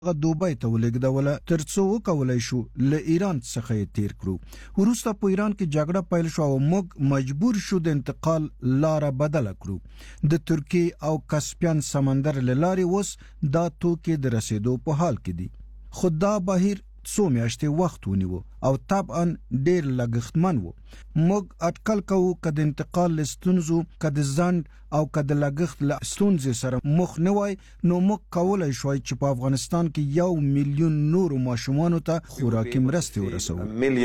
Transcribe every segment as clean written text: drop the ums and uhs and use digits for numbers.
دوبۍ ته ولېږدوله ترڅو وکولای شو له ایران څخه یې تیر کړو. وروسته په ایران کې جګړه پیل شو او موږ مجبور شو د انتقال لاره بدله کړو. د ترکیې او کسپین سمندر له لارې اوس دا توکي د رسیدو په حال کې دي. خو دا بهیر څو میاشتې وخت ونیو او طبعا ډیر لګښتمن و. موږ اټکل کوو چې د انتقال لستونزو کده ځند او کده لګښت لستونزې سره مخ نه وای نو موږ کولای شوای چې په افغانستان کې 1 میلیون نور ماشومانو ته خوراکي مرستې ورسوو.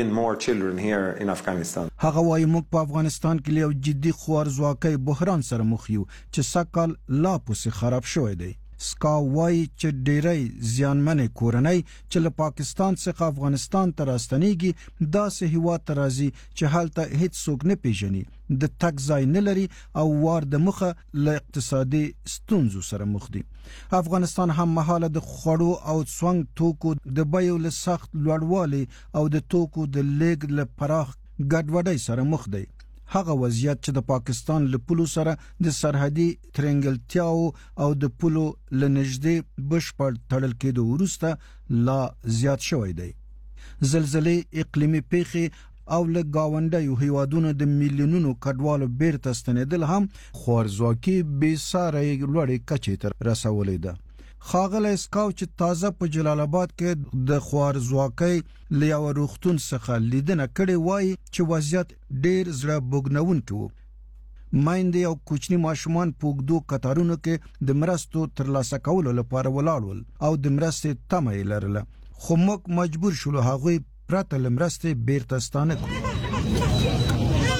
هغه وایي موږ په افغانستان کې یو جدي خوارځواکۍ بحران سره مخ یو چې سکهال لا پسې خراب شوی دی. سکا وایي چې ډیری زیانمنې کورنۍ چې له پاکستان څخه افغانستان ته راستنیږي داسې هیواد ته راځي چې هلته هیڅ څوک نه پیژني، د تګ ځای نه لري او وار د مخه له اقتصادي ستونزو سره مخ دي. افغانستان هم مهاله د خوړو او څنګ توکو د بیو له سخت لوړوالي او د توکو د لیږد له پراخ ګډوډۍ سره مخ دی. هغه وضعیت چې د پاکستان له پولو سره د سرحدي ترنګلتیاو او د پولو له نږدې بشپړ تړل کېدو وروسته لا زیات شوی دی. زلزلې، اقلیمي پیښې او له گاونډیو هیوادونو د میلیونونو کډوالو بیرته ستنېدل هم خوارځواکي بې ساري لوړې کچې ته رسولې ده. خاغله اسکاو چې تازه په جلال آباد کې د خوارځواکۍ له یو روغتون څخه لیدنه کړې وایي چې وضعیت ډیر زړه بوږنونکی و. مایندې او کوچني ماشومان په اوږدو کتارونو کې د مرستو ترلاسه کولو لپاره ولاړ ول او د مرستې تمه یې لرله، خو موږ مجبور شولو هغوی پرته له مرستې بیرته ستانه کړو.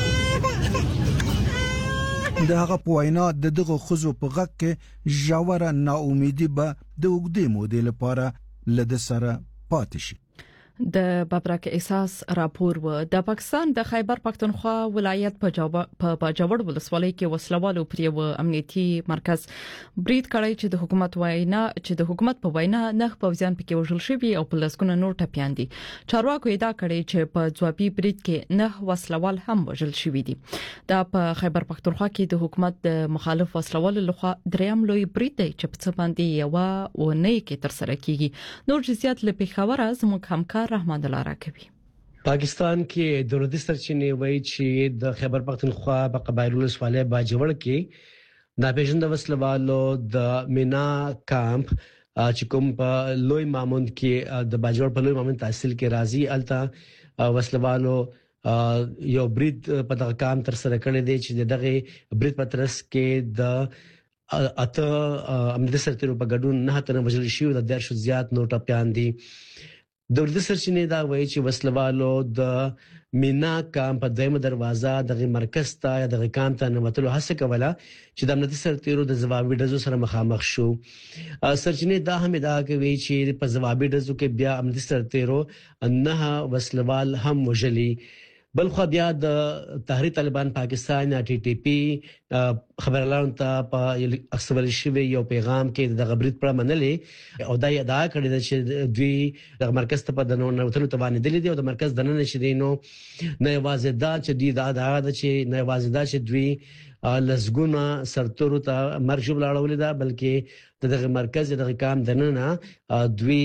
د هغه په وینا د دغه خزو په غږ کې ژوره ناامیدي به د اوږدې مودې لپاره له سره پاتې شي. د ببرک احساس راپور و. د پاکستان د خیبر پختونخوا ولایت په باجوړ ولسوالۍ کې وسلوالو پر یو امنیتي مرکز برید کړی چې د حکومت په وینا نه پوځیان پکې وژل شوي او په لسګونه نور ټپيان دي. چارواکو ادعا کړې چې په ځوابي برید کې نه وسلوال هم وژل شوي دي. دا په خیبر پختونخوا کې د حکومت د مخالف وسلوالو لخوا دریم لوی برید دی چې په څه باندې یو ونه کې تر سره کیږي. نور جزئیات له پیښور زموږ همکار رحمان الله راکوي. پاکستان کې دولتي سرچینې وایي چې د خیبر پختونخوا په قبایلو ولسوالۍ باجوړ کې ناپېژانده وسلوالو د مینا کامپ چې کوم په لوی ماموند کې د باجوړ په لوی ماموند تحصیل کې راځي الته وسلوالو یو برید په دغه کام تر سره کړی دی چې دغه برید په ترڅ کې د امنیتي سرتیرو په ګډون نه تنه وژل شوي د 10 زیات نور ټپيان دي. دولتي سرچینې دا وایي چې وسلوالو د مینا کام په دایمه دروازه دغه مرکز ته یا دغه کام ته نوتلو هڅه کوله چې د امنیتي سرتیرو د ځوابي ډزو سره مخامخ شو. سرچینې دا هم ادعا کوي چې په ځوابي ډزو کې بیا امنیتي سرتیرو نه وسلوال هم وژلي. بلخو بیا د تحریک طالبان پاکستان ټي ټي پی خبرلارو ته په اکسول شوی یو پیغام کې د غبرید پر منلې او دا ادعا کړې چې دوی د مرکز ته په دنو نوتلو ته باندې دي او د مرکز دنه نشدينو نه یوازې دا چې دوی دا چې نه یوازې دا چې دوی لزګونه سرتورو ته مرجو لاړولې ده بلکې دغه مرکز دغه کام دنه دوی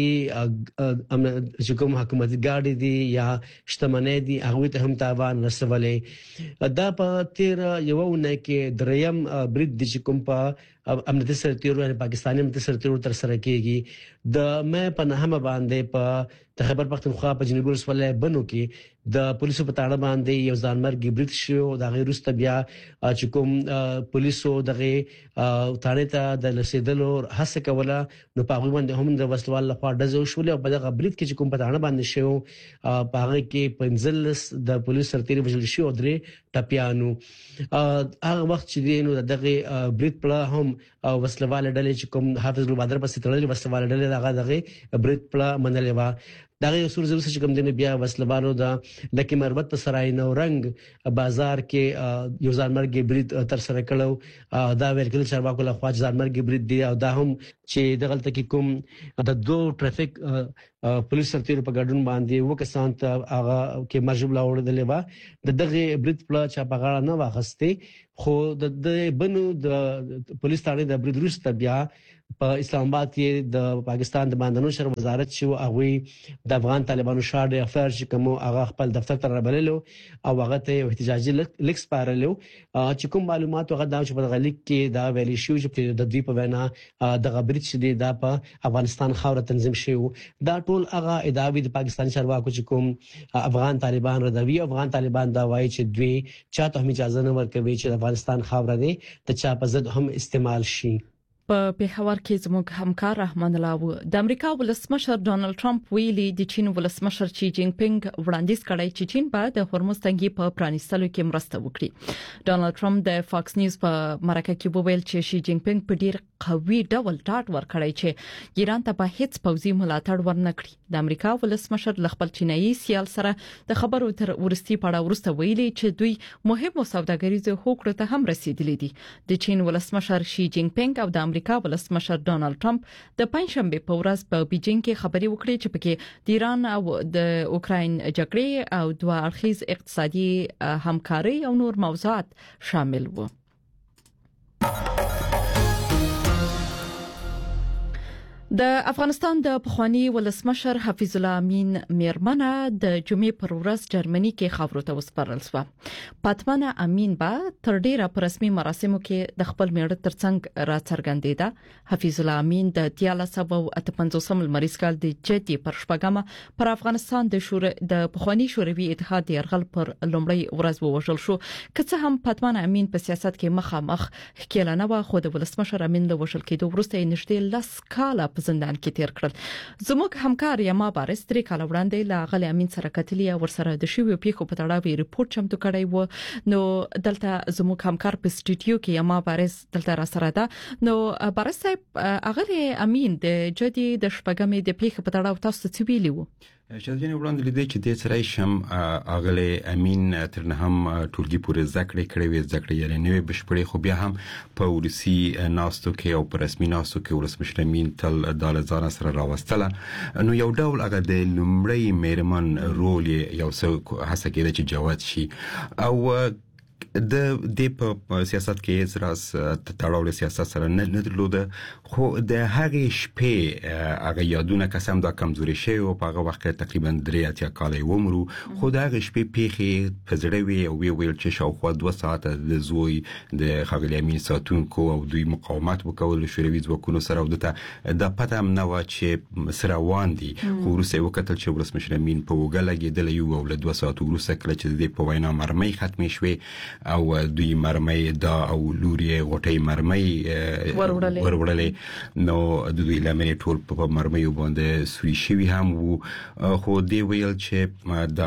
چې کوم حکومتي ګاډي دي یا شتمنۍ دي هغه ته هم تاوان رسولې. دا په تیر یوونه کې دریم برید د کوم په امنیتي سرتیرو یعنی پاکستاني امنیتي سرتیرو تر سره کېږي. د مې په نهمه باندې په خیبر پختونخوا په جنوبي ولسوالۍ بنو کې د پولیسو په تاړه باندې یو ځانمرګي برید شو. د غیر وروسته بیا چې کوم پولیسو دغه تاړه ته د رسیدلو هڅه کوله نو په هغه باندې هم د وسلوال لخوا ډزو شول او په دغه برید کې چې کوم په تاړه باندې شو په هغه کې 15 د پولیس سرتیري وژل شو او 3 ټپيانو. هغه وخت چې نو دغه برید پر هم وسلوال ډلې چې کوم حافظ البادر په ستړلې وسلوال ډلې دغه برید پر منلې و. دغه اصول زروس چې کوم دنه بیا وسلوالو د لکه مروت په سرای نو رنگ بازار کې یو ځانمرګي برید تر سره کړو. دا ورکل چارواکو له خوا ځانمرګي برید دی او دا هم چې دغه تل کوم د دوه ټریفیک پولیس سرتیرو په ګډون باندې وکسان ته هغه کې مرجو لاوړل و دغه برید په چا په غاړه نه واغستې خو د بنو د پولیس تاړي د برید وروسته بیا په اسلام آباد کې د پاکستان د باندې نشر وزارت شو هغه د افغان طالبانو شاړ افطار چې کوم هغه خپل دفتر ته رابللو او هغه ته احتجاجي لیک سپارلو چې کوم معلومات هغه دا چې په غلیک کې دا ویلي شو چې د دوی په وینا د غبرت شدي د افغانستان خاور تنظیم شو دا ټول هغه ادعاوی د پاکستان چارواکو چې کوم افغان طالبان ردوی افغان طالبان دا وایي چې دوی چاته هم اجازه نه ورکوي چې د افغانستان خاور دی ته چا په ضد هم استعمال شي. په پیښور کې زموږ همکار رحمان الله د امریکا ولسمشر ډونالد ټرمپ ویلي د چین ولسمشر شي جین پینګ وړاندیز کړی چې چین په د هرمز تنګي په پرانیستلو کې مرسته وکړي. ډونالد ټرمپ د فاکس نیوز په مرکه کې وویل چې شي جین پینګ په ډیر قوي ډول ډاډ ورکړی چې ایران ته په هیڅ پوځي ملاتړ ورنکړي. د امریکا ولسمشر ل خپل چینایي سیال سره د خبرو تر ورستي پړاو وروسته ویلي چې دوی مهمو سوداګریزو حقوقو ته هم رسیدلي دي. د چین ولسمشر شي جین پینګ او د امریکا ولسمشر ډونالد ټرمپ د پنځشنبه په ورځ په بیجینګ کې خبري وکړي چې پکې د ایران او د اوکراین جګړې او دوه اړخیز اقتصادي همکاري او نور موضوعات شامل وو. د افغانستان د پخوانی ولسمشر حفیظ الله امین میرمنه د جمعې پر ورځ جرمني کې خاورو ته وسپارل شو. پاتمنه امین به تر ډیره پر رسمي مراسمو کې د خپل میړه ترڅنګ راڅرګندېده. حفیظ الله امین د 1358 لمریز کال د جدي پر شپږمه پر افغانستان د پخوانی شوروي اتحاد یرغل پر لومړی ورځ ووژل شو. که څه هم پاتمنه امین په سیاست کې مخامخ ښکېلنه و خو د ولسمشر امین له وژل کېدو وروسته نږدې 10 کاله زندان کې تیر کړل. زموږ همکار یما بارس ترې کال وړاندې لا غلي امین سره کتلی او ورسره د شوی پیښو په تړاو ریپورت چمتو کړی و. نو دلته زموږ همکار په سټډیو کې یما بارس دلته را سره ده. نو بارس صاحب غلي امین د جدي د شپږمې د پیښو په تړاو تاسو څه ویلي وو؟ شاذین وړاندې لیدل چې د سړی شم اغله امین تر نه هم ټولګي پورې ذکر کړی ذکر یې نه بشپړې خو بیا هم په ورسي ناستو کې او په رسمي ناستو کې ولسمشر امین تل د لزان سره راوستله. نو یو ډول هغه د لومړی میرمن رول یو څه هڅه کېده چې جواد شي او د په سیاست کې اعتراض تړاو له سیاست سره نه درلوده. خو د هغه شپې هغه یادونه قسم دا کمزوري شي او په هغه وخت تقریبا 3 کال عمر خو د هغه شپې پیخي پزړوي او ویل چې شاوخوا 2 ساعته د زوی د خغلی امین ساتونکو او دوی مقاومت وکول شوروي ځواکونو سره او د پته هم نه و چې سره واندي. خو روسي وکتل چې ولسمشر امین په وګلګیدل یو او له 2 ساعتو وروسته کله چې د په وینا مرمۍ ختمې شوې او دوی مرمۍ دا او لوري غټي مرمۍ وروړلې. نو د دوی لمنې ټول په مرمۍ باندې سوري شوی هم وو. خو دی ویل چې دا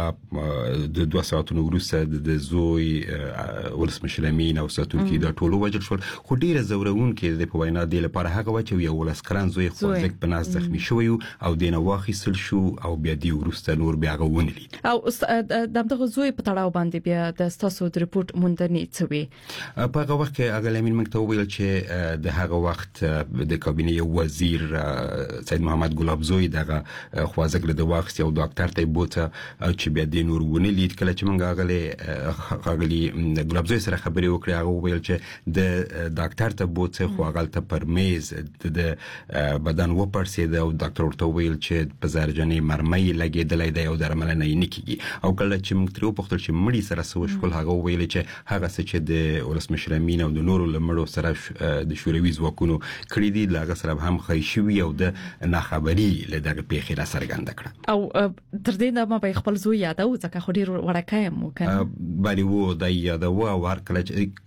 د 2 ساعتونو وروسته د زوی ولسمشر امین او ساتونکو دا ټول وجل شول. خو ډیره زورون کې د په وینا دی لپاره هغه و چې یو ولسکران زوی خو ځک په ناز زخمی شوی او دینه واخیسل شو او بیا دی وروسته نور بیا غونلی او دغه زوی په تړاو باندې بیا د تاسو د ریپورت مونږ په هغه وخت کې هغه لمن موږ ته ویل چې د هغه وخت د کابینې وزیر سید محمد ګلابزوی دغه خوازګل د وخت یو ډاکټر ته بوته چې بیا د نور ونلید کله چې موږ هغه ګلابزوی سره خبرې وکړې هغه ویل چې د ډاکټر ته بوته خو هغه ته پرمیز د بدن و پرسید او ډاکټر ورته ویل چې په زرجنې مرمۍ لګیدلې د یو درمل نه نکېږي. او کله چې موږ تر وپختل چې مړی سره سوشل هغه ویل چې هغه چې د ولسمشر امین او د نورو لمړو سره د شوروي ځواکونو کړی دي لاغه سره هم خیشوي او د ناخبري له دغه پیښې را څرګنده کړه. او تر دې نه ما په خپل زوی یادو ځکه خو ډیر وړکایم وکړ باندې وو د یادو او کله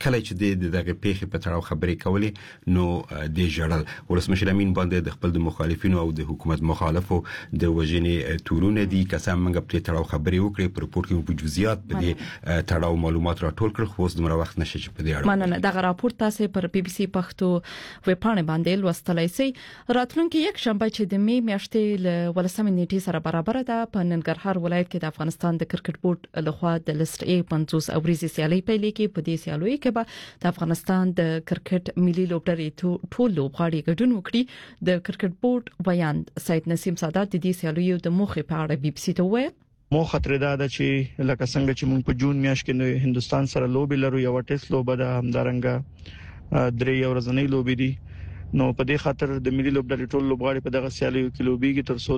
چې دغه پیښې په تړاو خبرې کولې نو د جړل ولسمشر امین باندې د خپل د مخالفینو او د حکومت مخالفو د وژنې تورونه دي قسم موږ په تړاو خبرې وکړې په رپورت کې په جزئیات په تړاو معلومات راټول کړ خو اوس دومره وخت نشي چې په دې اړه مننه. دغه راپور تاسو پر بي بي سي پښتو ویب پاڼه باندې لوستلای شئ. راتلونکي یک شنبه چې د می میاشتې ل ولسمې نیټې سره برابر ده په ننګرهار ولایت کې د افغانستان د کرکټ بورډ لخوا د لیست A 50 اوریزي سیالي پیل کې په دې سیالي کې به د افغانستان د کرکټ ملي لوبډلې ټول لوبغاړي ګډون وکړي. د کرکټ بورډ بیان سید نسیم سادات د دې سیالي د موخې په اړه بي بي سي ته وویل. مو خطر ده چې لکه څنګه چې موږ په جون میاشت کې هندستان سره لوبي لرو یو ټیسټ لوبه ده همدارنګه 3 ورځنۍ لوبي دي نو په دې خاطر د ملي لوبډلې ټول لوبغاړي په دغه سیالیو کې لوبيږي تر څو